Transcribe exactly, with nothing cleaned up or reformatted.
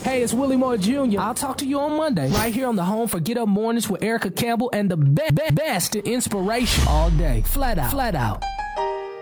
Hey, it's Willie Moore Junior I'll talk to you on Monday, right here on the home for Get Up Mornings with Erica Campbell and the be- be- best in inspiration all day. Flat out. Flat out.